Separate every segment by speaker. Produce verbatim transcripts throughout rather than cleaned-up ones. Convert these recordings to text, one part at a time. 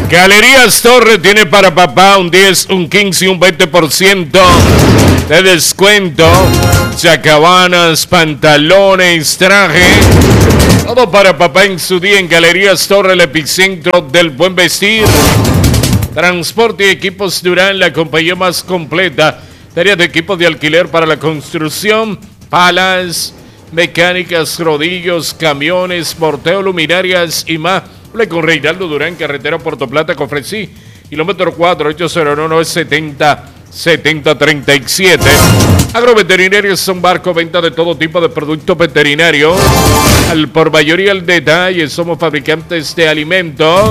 Speaker 1: Galerías Torre tiene para papá un diez, un quince y un veinte por ciento de descuento. Chacabanas, pantalones, traje. Todo para papá en su día en Galerías Torre, el epicentro del buen vestir. Transporte y equipos Durán, la compañía más completa. Área de equipos de alquiler para la construcción, palas, mecánicas, rodillos, camiones, porteo, luminarias y más. Hable con Reinaldo Durán, carretera Puerto Plata, Cofresí, kilómetro cuatro, ocho cero nueve, setenta, setenta, treinta y siete. Agroveterinarios Son Barco, venta de todo tipo de productos veterinarios. Al por mayoría al detalle, somos fabricantes de alimentos.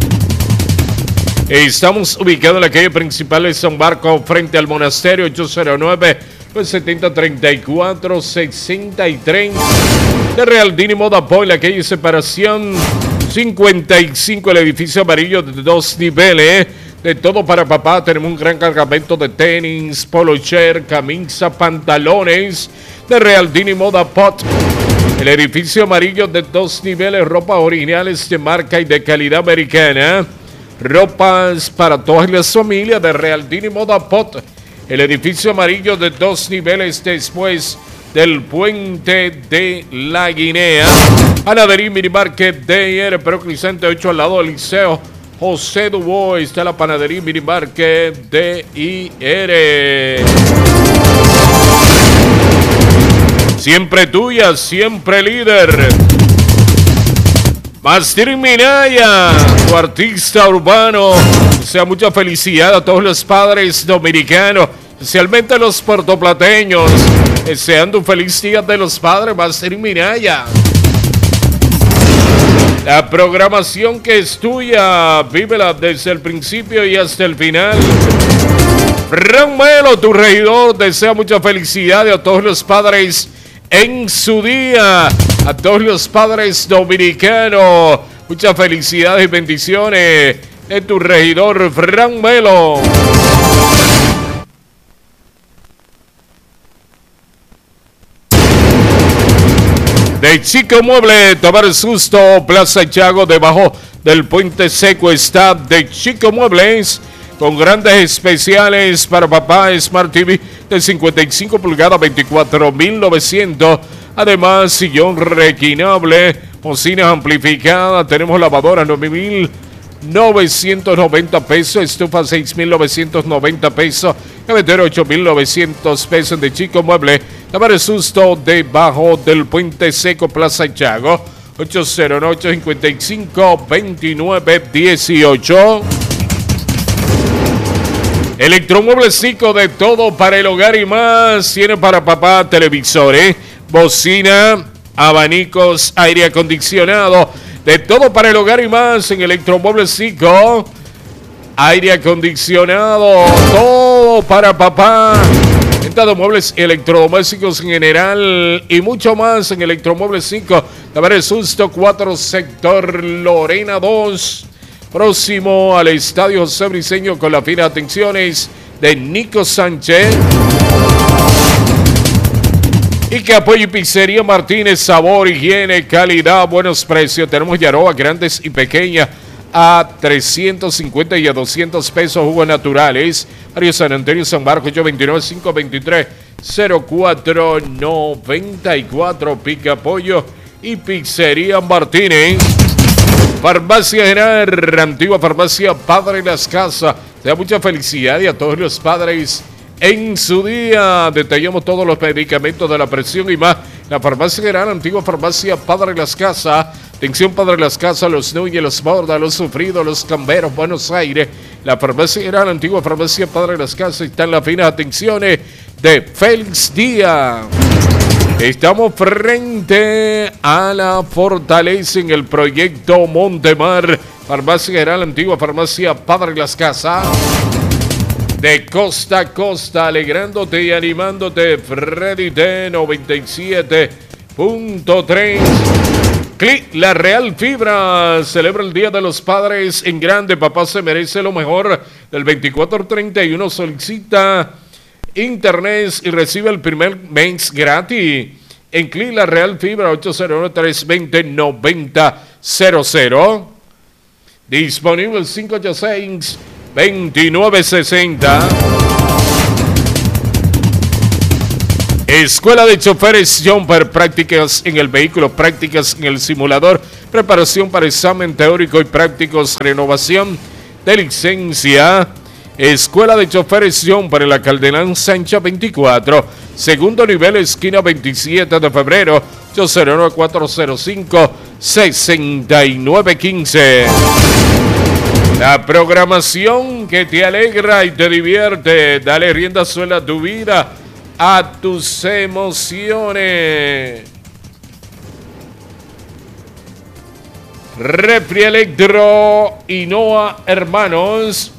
Speaker 1: Estamos ubicados en la calle principal de Son Barco, frente al monasterio, ocho cero nueve, setenta, treinta y cuatro, sesenta y tres. De Realdini Moda Point, la calle Separación cincuenta y cinco, el edificio amarillo de dos niveles. De todo para papá, tenemos un gran cargamento de tenis, polo shirt, camisa, pantalones. De Realdini Moda Pot, el edificio amarillo de dos niveles, ropa originales de marca y de calidad americana. Ropas para todas las familias de Realdini Moda Pot. El edificio amarillo de dos niveles después del puente de la Guinea. Panadería Minimarket D I R, pero Crisante ocho al lado del Liceo José Dubois. Está la Panadería Minimarket D I R. Siempre tuya, siempre líder. Mastir Minaya, tu artista urbano. Sea mucha felicidad a todos los padres dominicanos, especialmente a los puertoplateños. Deseando un feliz día de los padres, Mastir Minaya. La programación que es tuya, vívela desde el principio y hasta el final. Fran Melo, tu regidor, desea mucha felicidad a todos los padres en su día. A todos los padres dominicanos, muchas felicidades y bendiciones de tu regidor Fran Melo. De Chico Mueble, tomar susto, Plaza Chago, debajo del puente seco está De Chico Muebles, con grandes especiales para papá, Smart T V de cincuenta y cinco pulgadas, veinticuatro mil novecientos. Además, sillón reclinable, bocinas amplificadas, tenemos lavadora nueve mil novecientos noventa pesos, estufa seis mil novecientos noventa pesos, gavetero ocho mil novecientos pesos de Chico Mueble. Tomar el susto debajo del puente seco, Plaza Chago, ocho cero nueve, ocho cinco cinco, dos nueve uno ocho. Electromuebles Cico, de todo para el hogar y más. Tiene para papá televisores, bocina, abanicos, aire acondicionado, de todo para el hogar y más en Electromuebles Cico. Aire acondicionado, todo para papá. Venta de muebles electrodomésticos en general y mucho más en Electromuebles Cico. Tabar el Susto cuatro, sector Lorena dos. Próximo al Estadio José Briceño, con las finas atenciones de Nico Sánchez. Y que apoye Pizzería Martínez, sabor, higiene, calidad, buenos precios. Tenemos Yaroa grandes y pequeñas a trescientos cincuenta y a doscientos pesos, jugos naturales. Mario San Antonio, San Marcos, ocho veintinueve, cinco veintitrés, cero cuatro noventa y cuatro. Pica Pollo y Pizzería Martínez. Farmacia General, antigua farmacia Padre Las Casas. Te da mucha felicidad y a todos los padres en su día. Detallamos todos los medicamentos de la presión y más. La Farmacia General, antigua farmacia Padre Las Casas. Atención Padre Las Casas, Los Núñez, Los Borda, Los Sufridos, Los Camberos, Buenos Aires. La Farmacia General, antigua farmacia Padre Las Casas. Están las finas atenciones de Félix Díaz. Estamos frente a la Fortaleza en el proyecto Montemar. Farmacia General, antigua farmacia Padre Las Casas. De costa a costa, alegrándote y animándote, Freddy T noventa y siete punto tres. Clic La Real Fibra celebra el Día de los Padres en grande. Papá se merece lo mejor. Del veinticuatro al treinta y uno solicita internet y recibe el primer mes gratis. En Clic La Real Fibra, ocho cero nueve, tres dos cero, nueve cero cero. Disponible cinco ocho seis, dos nueve seis cero. Escuela de Choferes Jumper, prácticas en el vehículo, prácticas en el simulador, preparación para examen teórico y prácticos, renovación de licencia. Escuela de Choferes Jumper en la Calderán Sancha veinticuatro, segundo nivel, esquina veintisiete de febrero, ocho cero nueve, cuatro cero cinco, seis nueve uno cinco. La programación que te alegra y te divierte. Dale rienda suelta a tu vida, a tus emociones. Refri Electro y Noa Hermanos.